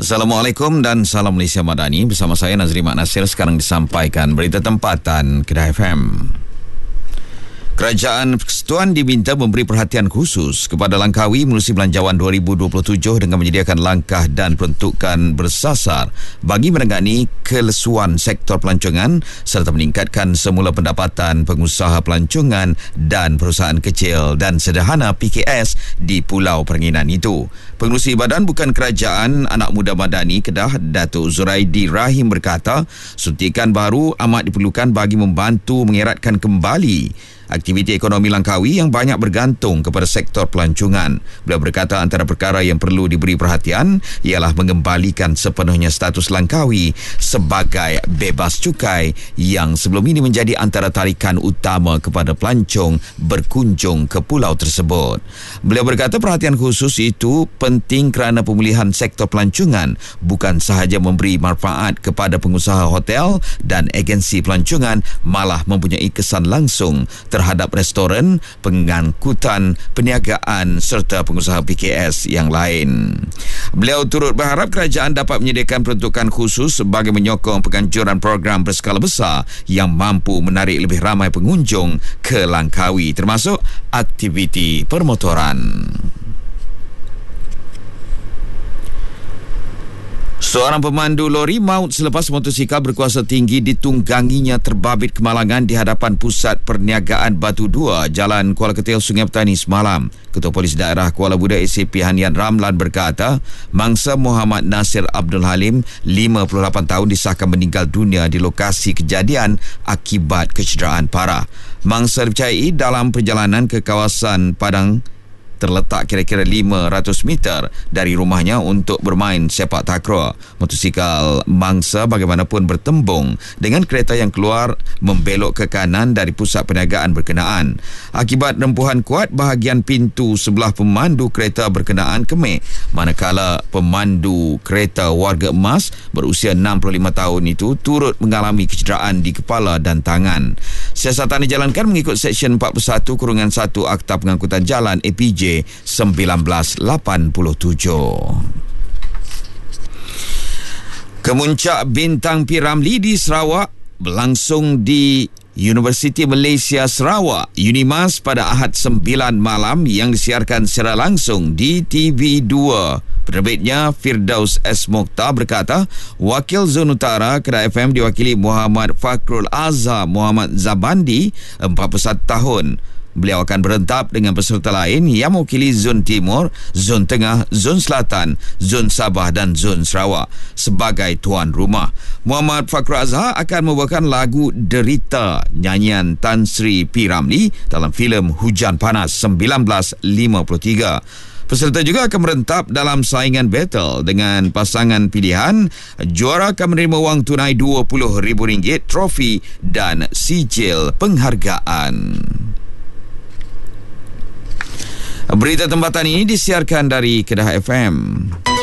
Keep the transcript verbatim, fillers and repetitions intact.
Assalamualaikum dan salam Malaysia Madani. Bersama saya Nazri Mak Nasir. Sekarang disampaikan berita tempatan Kedah F M. Kerajaan Persekutuan diminta memberi perhatian khusus kepada Langkawi menerusi Belanjawan dua ribu dua puluh tujuh dengan menyediakan langkah dan peruntukan bersasar bagi menangani kelesuan sektor pelancongan serta meningkatkan semula pendapatan pengusaha pelancongan dan perusahaan kecil dan sederhana P K S di Pulau Peranginan itu. Pengerusi Badan Bukan Kerajaan Anak Muda Madani Kedah, Datuk Zuraidi Rahim berkata, suntikan baru amat diperlukan bagi membantu mengeratkan kembali aktiviti ekonomi Langkawi yang banyak bergantung kepada sektor pelancongan. Beliau berkata antara perkara yang perlu diberi perhatian ialah mengembalikan sepenuhnya status Langkawi sebagai bebas cukai yang sebelum ini menjadi antara tarikan utama kepada pelancong berkunjung ke pulau tersebut. Beliau berkata perhatian khusus itu penting kerana pemulihan sektor pelancongan bukan sahaja memberi manfaat kepada pengusaha hotel dan agensi pelancongan, malah mempunyai kesan langsung terhadap restoran, pengangkutan, perniagaan serta pengusaha P K S yang lain. Beliau turut berharap kerajaan dapat menyediakan peruntukan khusus bagi menyokong penganjuran program berskala besar yang mampu menarik lebih ramai pengunjung ke Langkawi termasuk aktiviti permotoran. Seorang pemandu lori maut selepas motosikal berkuasa tinggi ditungganginya terbabit kemalangan di hadapan Pusat Perniagaan Batu Dua, Jalan Kuala Ketil, Sungai Petani semalam. Ketua Polis Daerah Kuala Buda A C P Hanian Ramlan berkata, mangsa Muhammad Nasir Abdul Halim, lima puluh lapan tahun, disahkan meninggal dunia di lokasi kejadian akibat kecederaan parah. Mangsa dipercayai dalam perjalanan ke kawasan Padang terletak kira-kira lima ratus meter dari rumahnya untuk bermain sepak takraw. Motosikal mangsa bagaimanapun bertembung dengan kereta yang keluar membelok ke kanan dari pusat perniagaan berkenaan. Akibat rempuhan kuat, bahagian pintu sebelah pemandu kereta berkenaan kemik, manakala pemandu kereta warga emas berusia enam puluh lima tahun itu turut mengalami kecederaan di kepala dan tangan. Siasatan dijalankan mengikut Seksyen empat puluh satu kurungan satu Akta Pengangkutan Jalan A P J seribu sembilan ratus lapan puluh tujuh. Kemuncak Bintang P Ramlee di Sarawak berlangsung di Universiti Malaysia Sarawak UNIMAS pada Ahad sembilan malam yang disiarkan secara langsung di T V dua. Penerbitnya Firdaus S. Mokhtar berkata, Wakil Zon Utara Kedah F M diwakili Muhammad Fakrul Azhar Muhammad Zabandi, empat puluh satu tahun. Beliau akan berentap dengan peserta lain yang mewakili Zon Timur, Zon Tengah, Zon Selatan, Zon Sabah dan Zon Sarawak sebagai tuan rumah. Muhammad Fakrul Azhar akan membawakan lagu Derita nyanyian Tan Sri P Ramlee dalam filem Hujan Panas seribu sembilan ratus lima puluh tiga. Peserta juga akan merentap dalam saingan battle dengan pasangan pilihan. Juara akan menerima wang tunai dua puluh ribu ringgit, trofi dan sijil penghargaan. Berita tempatan ini disiarkan dari Kedah F M.